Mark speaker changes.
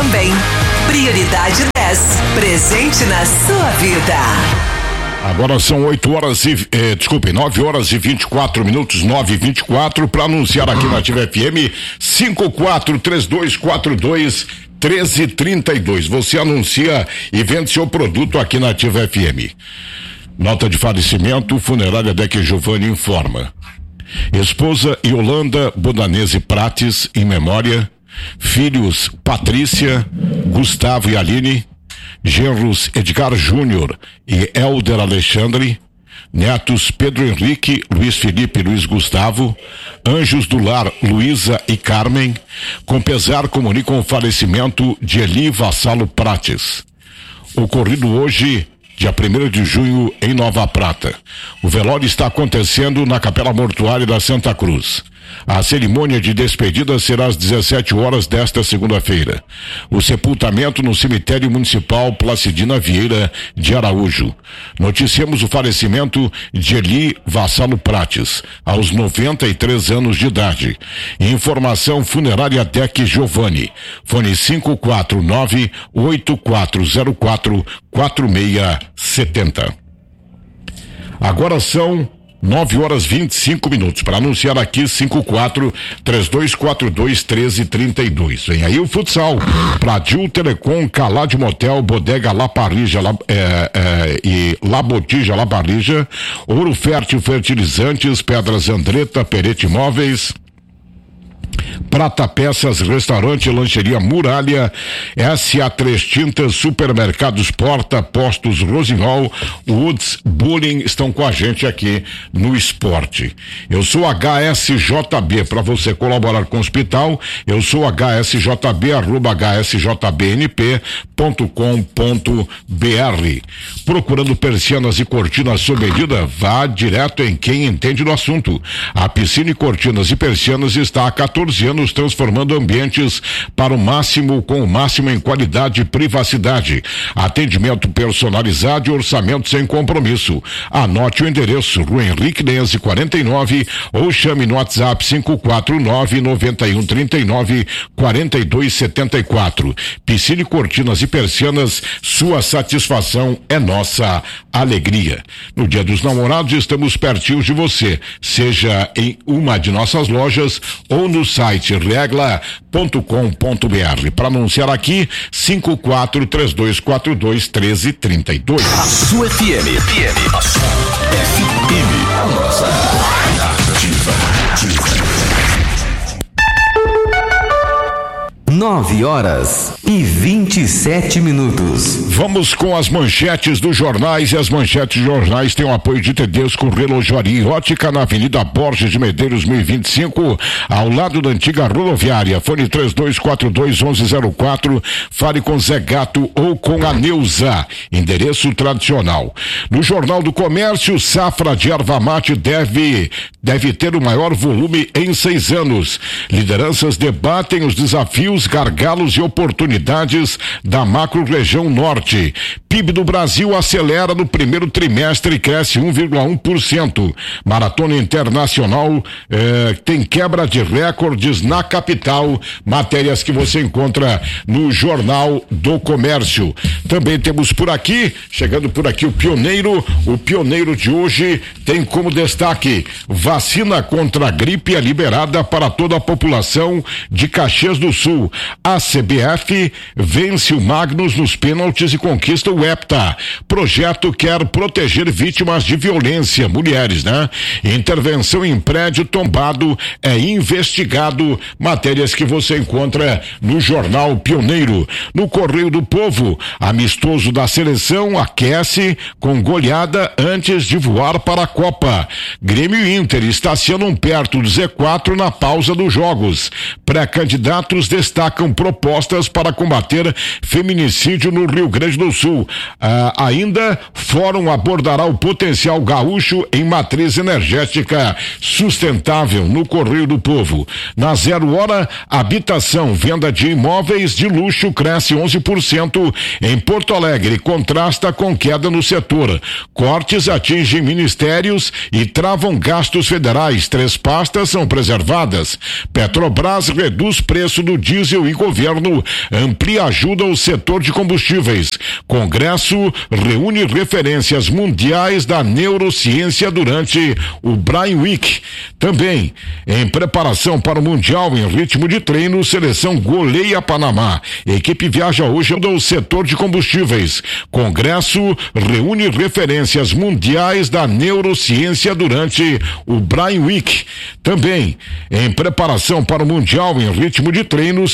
Speaker 1: também. Prioridade 10, presente na sua vida.
Speaker 2: Agora são 9 horas e 24 minutos, 9h24, para anunciar aqui na Ativa FM 5432421332. Você anuncia e vende seu produto aqui na Ativa FM. Nota de falecimento, Funerária Deck Giovanni informa. Esposa Yolanda Bodanese Prates, em memória. Filhos Patrícia, Gustavo e Aline. Genros Edgar Júnior e Helder Alexandre. Netos Pedro Henrique, Luiz Felipe e Luiz Gustavo. Anjos do Lar, Luísa e Carmen. Com pesar, comunicam o falecimento de Eli Vassalo Prates. Ocorrido hoje, dia 1º de junho, em Nova Prata. O velório está acontecendo na Capela Mortuária da Santa Cruz. A cerimônia de despedida será às 17 horas desta segunda-feira. O sepultamento no cemitério municipal Placidina Vieira de Araújo. Noticiamos o falecimento de Eli Vassalo Prates, aos 93 anos de idade. Informação Funerária Deck Giovanni. Fone 549-8404-4670. Agora são 9 horas 25 minutos. Para anunciar aqui, 5432421332. Vem aí o futsal. Pradil Telecom, Calade Motel, Bodega La Parrija e La Botija La Parrija, Ouro Fértil Fertilizantes, Pedras Andretta, Perete Imóveis, Prata Peças, Restaurante e Lancheria Muralha, SA3 Tintas, Supermercados Porta, Postos Rosinol, Woods, Bullying estão com a gente aqui no esporte. Eu sou HSJB, para você colaborar com o hospital, eu sou HSJB, @hsjb.com.br. Procurando persianas e cortinas sob medida, vá direto em quem entende do assunto. A Piscina e Cortinas e Persianas está há 14 anos transformando ambientes para o máximo, com o máximo em qualidade e privacidade. Atendimento personalizado e orçamento sem compromisso. Anote o endereço: Rua Henrique Lenze 49, ou chame no WhatsApp 549-9139-4274. Piscina e Cortinas e Persianas, sua satisfação é nossa alegria. No Dia dos Namorados estamos pertinho de você, seja em uma de nossas lojas ou no site regla.com.br. Para anunciar aqui, 5432421332.
Speaker 3: A sua FM. A sua FM. A nossa Ativa.
Speaker 4: 9 horas e 27 minutos.
Speaker 2: Vamos com as manchetes dos jornais, e as manchetes dos jornais têm o apoio de Tedesco Relojoaria e Ótica na Avenida Borges de Medeiros 1025, ao lado da antiga rodoviária. Fone 3242-1104. Fale com Zé Gato ou com a Neuza. Endereço tradicional. No Jornal do Comércio, safra de erva mate deve ter o maior volume em 6 anos. Lideranças debatem os desafios, gargalos e oportunidades da macro-região norte. PIB do Brasil acelera no primeiro trimestre e cresce 1,1%. Maratona Internacional tem quebra de recordes na capital. Matérias que você encontra no Jornal do Comércio. Também temos por aqui, chegando por aqui, o Pioneiro. O Pioneiro de hoje tem como destaque: vacina contra a gripe é liberada para toda a população de Caxias do Sul. A CBF vence o Magnus nos pênaltis e conquista o hepta. Projeto quer proteger vítimas de violência, mulheres, né? Intervenção em prédio tombado é investigado. Matérias que você encontra no Jornal Pioneiro. No Correio do Povo, amistoso da seleção aquece com goleada antes de voar para a Copa. Grêmio e Inter estacionam perto do Z4 na pausa dos jogos. Pré-candidatos destacam propostas para combater feminicídio no Rio Grande do Sul. Ainda, Fórum abordará o potencial gaúcho em matriz energética sustentável no Correio do Povo. Na 0 hora, habitação, venda de imóveis de luxo cresce 11% em Porto Alegre, contrasta com queda no setor. Cortes atingem ministérios e travam gastos federais. 3 pastas são preservadas. Petrobras reduz preço do diesel diesel e governo amplia ajuda ao setor de combustíveis. Congresso reúne referências mundiais da neurociência durante o Brain Week. Também, em preparação para o Mundial em ritmo de treino, seleção goleia Panamá. Equipe viaja hoje ao setor de combustíveis. Congresso reúne referências mundiais da neurociência durante o Brain Week. Também, em preparação para o Mundial em ritmo de treino,